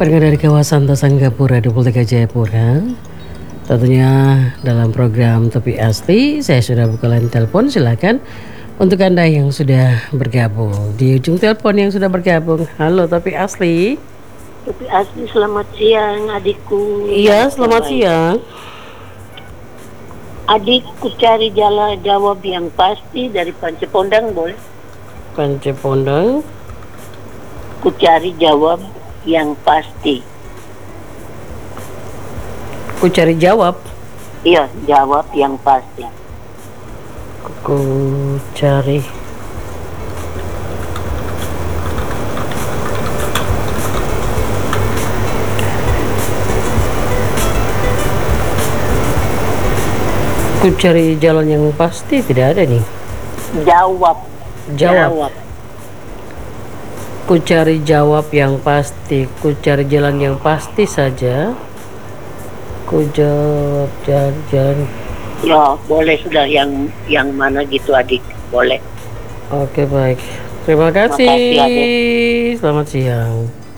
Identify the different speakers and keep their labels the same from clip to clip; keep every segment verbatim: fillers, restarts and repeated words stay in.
Speaker 1: Pendengar dari kawasan Tasanggapura, dua puluh tiga Jayapura. Tentunya dalam program Topi Asli, saya sudah buka line telepon. Silakan untuk Anda yang sudah bergabung. Di ujung telepon yang sudah bergabung. Halo Topi Asli.
Speaker 2: Topi Asli, selamat siang adikku.
Speaker 1: Iya, selamat siang.
Speaker 2: Adikku cari jalan jawab yang pasti dari Pancepondang, boleh?
Speaker 1: Pancepondang.
Speaker 2: Ku cari jawab yang pasti.
Speaker 1: Ku cari jawab.
Speaker 2: Iya, jawab yang pasti.
Speaker 1: Ku cari. Ku cari jalan yang pasti, tidak ada nih.
Speaker 2: Jawab.
Speaker 1: Jawab. Jawab. Ku cari jawab yang pasti, ku cari jalan yang pasti saja. Ku jawab jalan, jalan.
Speaker 2: Ya, boleh sudah yang yang mana gitu adik, boleh.
Speaker 1: Oke, baik. Terima kasih.
Speaker 2: Terima kasih, adik.
Speaker 1: Selamat siang.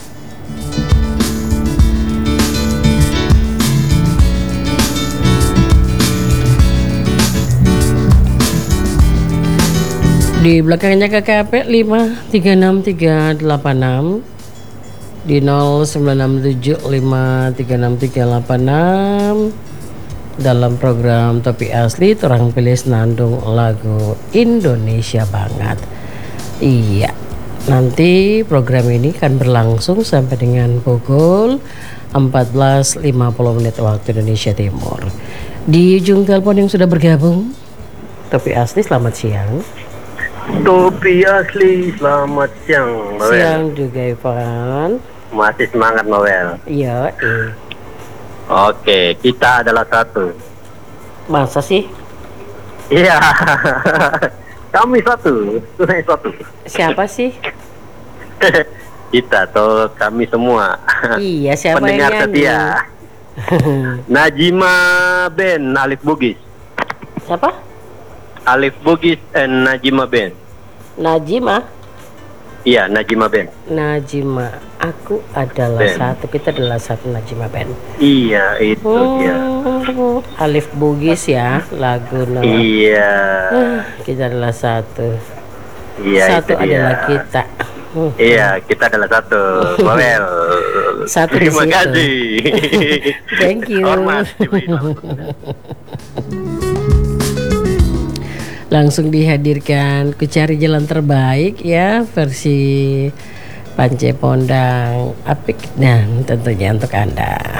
Speaker 1: Di belakangnya K K P lima tiga enam tiga delapan enam, di nol sembilan enam tujuh lima tiga enam tiga delapan enam. Dalam program Topi Asli, orang pilih senandung lagu Indonesia banget. Iya, nanti program ini akan berlangsung sampai dengan pukul empat belas lima puluh menit waktu Indonesia Timur. Di ujung telepon yang sudah bergabung, Topi Asli, selamat siang.
Speaker 3: Topi Asli, selamat siang, Noel.
Speaker 1: Siang juga, Ivan.
Speaker 3: Masih semangat, Noel?
Speaker 1: Iya, eh.
Speaker 3: Oke, kita adalah satu.
Speaker 1: Masa sih?
Speaker 3: Iya. Kami satu, saya satu.
Speaker 1: Siapa sih?
Speaker 3: Kita atau kami semua.
Speaker 1: Iya, siapa
Speaker 3: pendengar
Speaker 1: yang nyanyi?
Speaker 3: setia. Najima Ben Alif Bugis.
Speaker 1: Siapa?
Speaker 3: Alif Bugis and Najima Ben.
Speaker 1: Najima?
Speaker 3: Iya, Najima Ben.
Speaker 1: Najima, aku adalah
Speaker 3: Ben.
Speaker 1: satu, kita adalah satu Najima Ben.
Speaker 3: Iya, itu
Speaker 1: hmm,
Speaker 3: dia.
Speaker 1: Alif Bugis ya, lagu nama.
Speaker 3: Iya.
Speaker 1: Uh, kita adalah satu.
Speaker 3: Iya,
Speaker 1: Satu
Speaker 3: itu dia.
Speaker 1: adalah kita. Uh,
Speaker 3: Iya, kita adalah satu. Well,
Speaker 1: satu
Speaker 3: terima
Speaker 1: di situ.
Speaker 3: kasih.
Speaker 1: Thank you.
Speaker 3: Hormat.
Speaker 1: Langsung dihadirkan Ku Cari Jalan Terbaik ya, versi Pancepondang Apik, dan tentunya untuk Anda.